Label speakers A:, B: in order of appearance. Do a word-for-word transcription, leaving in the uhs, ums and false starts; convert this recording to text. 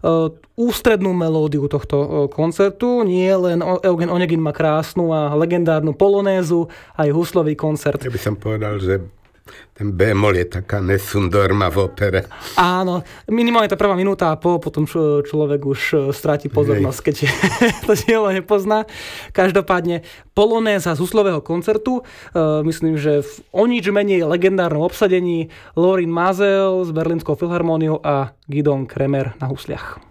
A: ústrednú melódiu tohto koncertu. Nie len Eugen Onegin má krásnu a legendárnu polonézu, aj huslový koncert.
B: Ja by som povedal, že ten bémol je taká nesundorma v opere.
A: Áno, minimálne tá prvá minúta a pol, potom človek už stráti pozornosť, keď to dielo nepozná. Každopádne polonéza z huslového koncertu, myslím, že v o nič menej legendárnom obsadení Lorin Maazel s Berlínskou filharmóniou a Gidon Kremer na husliach.